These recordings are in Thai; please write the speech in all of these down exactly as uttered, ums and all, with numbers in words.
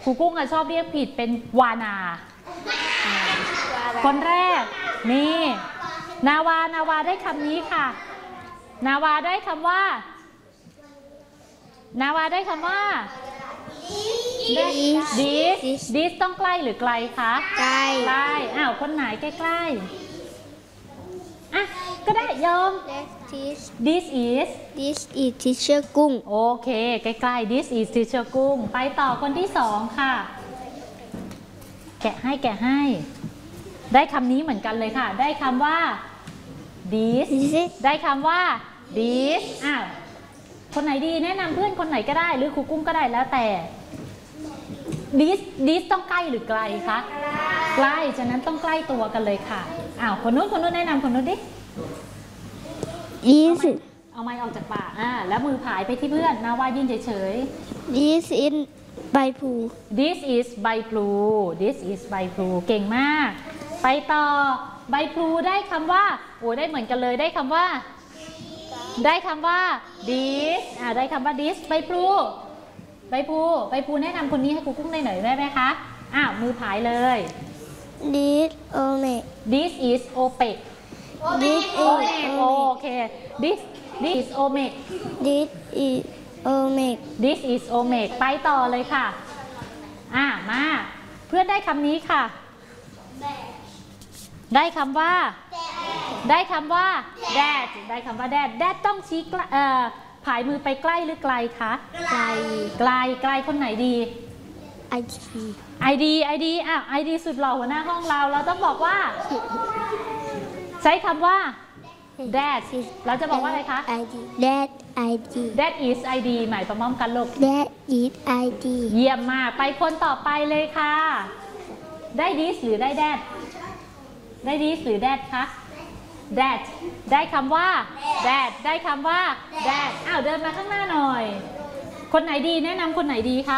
ครูกุ้งอะชอบเรียกผิดเป็นวานาคนแรกนี่นาวานาวาได้คำนี้ค่ะนาวาได้คำว่านาวาได้คำว่า this this ต้องใกล้หรือไกลคะใกล้ใกล้อ้าวคนไหนใกล้ๆอ่ะก็ได้ยอม this is this is teacher กุ้งโอเคใกล้ๆ this is teacher กุ้งไปต่อคนที่สองค่ะแกะให้แกะให้ได้คำนี้เหมือนกันเลยค่ะได้คำว่า this ได้คำว่า this อ้าวคนไหนดีแนะนำเพื่อนคนไหนก็ได้หรือครูกุ้งก็ได้แล้วแต่ this this ต้องใกล้หรือไกลคะใกล้ฉะนั้นต้องใกล้ตัวกันเลยค่ะอ้าวคนนู้นคนนู้นแนะนำคนนู้นดิ this เอาไม้ออกจากปากอ่าแล้วมือผายไปที่เพื่อนนาวายืนเฉยๆ this is ใบพลู this is ใบพลู this is ใบพลูเก่งมากไปต่อใบพลูได้คำว่าโอ้ได้เหมือนกันเลยได้คำว่าได้คำว่า this อ่าได้คำว่า this ใบพลูใบพลูใบพลูแนะนำคนนี้ให้ครูกุ้งได้หน่อยได้ไหมคะอ้าวมือผายเลย this omek this is opaque this is โอเค this this is opaque this is omek this is opaque ไปต่อเลยค่ะอ่ามาเพื่อนได้คำนี้ค่ะได้คำว่าได้คำว่า dad ได้คำว่า dad dad ต้องชี้เอ่อผายมือไปใกล้หรือไกลคะไกลไกลไกลคนไหนดี id id id อ่ะ id สุดหล่อหัวหน้าห้องเราเราต้องบอกว่าใช้คำว่า dad เราจะบอกว่าอะไรคะ id that id that is id หมายประมอมกันลูก that is id เยี่ยมมากไปคนต่อไปเลยค่ะได้ this หรือได้ dad ได้ this หรือ dad คะ dad ได้คำว่า dad ได้คำว่า dad อ้าวเดินมาข้างหน้าหน่อยคนไหนดีแนะนำคนไหนดีคะ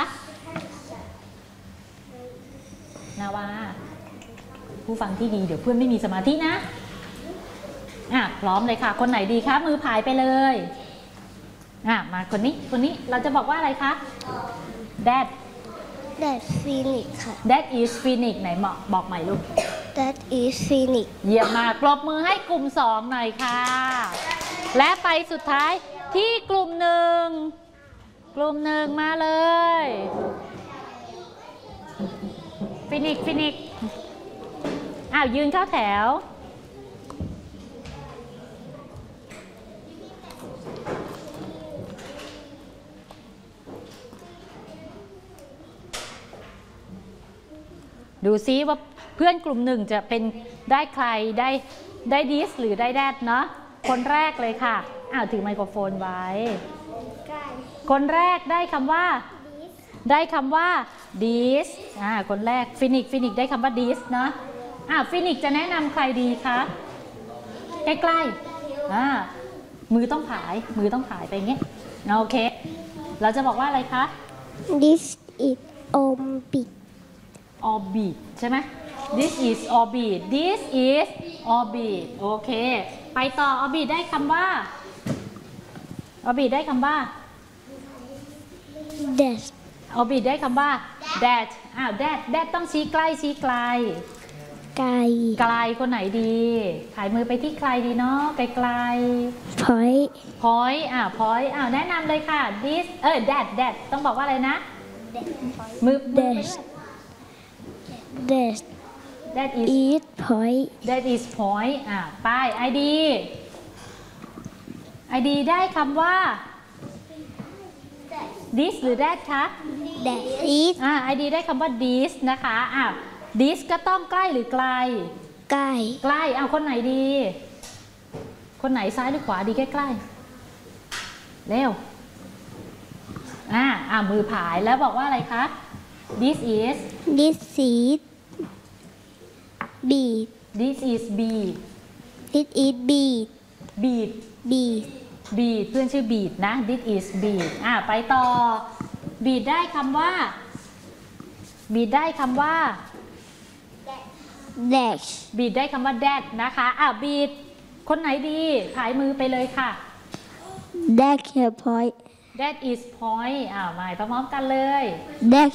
นาวาผู้ฟังที่ดีเดี๋ยวเพื่อนไม่มีสมาธินะอ่ะพร้อมเลยค่ะคนไหนดีคะมือผายไปเลยอ่ะมาคนนี้คนนี้เราจะบอกว่าอะไรคะ dad that phoenix ค่ะ that is phoenix ไหนเหมาะบอกใหม่ลูก that is phoenix เยี่ยมมากปรบมือให้กลุ่มสองหน่อยค่ะและไปสุดท้ายที่กลุ่มหนึ่งกลุ่มหนึ่งมาเลยฟินิกฟินิกอ้าวยืนเข้าแถวดูซิว่าเพื่อนกลุ่มหนึ่งจะเป็นได้ใครได้ได้ดิสหรือได้แดดเนาะคนแรกเลยค่ะอ้าวถือไมโครโฟนไว้คนแรกได้คำว่าได้คำว่า this อ่าคนแรกฟินิกฟินิกได้คำว่า this เนาะอ้าวฟินิกจะแนะนำใครดีคะใกล้ๆอ่ามือต้องผายมือต้องผายไปอย่างเงี้ยโอเคเราจะบอกว่าอะไรคะ this is orbit orbit ใช่ไหม this is orbit this is orbit โอเคไปต่อ orbit ได้คำว่า orbit ได้คำว่า that orbit ได้คำว่า that อ้าว that that ต้องชี้ใกล้ชี้ไกลไกลไกลคนไหนดีถ่ายมือไปที่ใครดีเนาะไกลไกล point point อ้าว point อ้าวแนะนำเลยค่ะ this เออ that that ต้องบอกว่าอะไรนะมือ that that that is is point that is point อ่ะไป id id ได้คำว่า this หรือ that คะ that is อ่า id ได้คำว่า this นะคะอ่ะ this ก็ต้องใกล้หรือไกลใกล้ใกล้เอาคนไหนดีคนไหนซ้ายหรือขวาดีใกล้ๆเร็วอ่าอ่ามือผายแล้วบอกว่าอะไรคะ this is this is beat this is beat this is beat beat beat beat เพื่อนชื่อ beat นะ this is beat อ่าไปต่อ beat ได้คำว่า beat ได้คำว่า dash beat ได้คำว่า that นะคะอ่า beat คนไหนดีผายมือไปเลยค่ะ dash point that is point อ่าหมายพร้อมๆกันเลย dash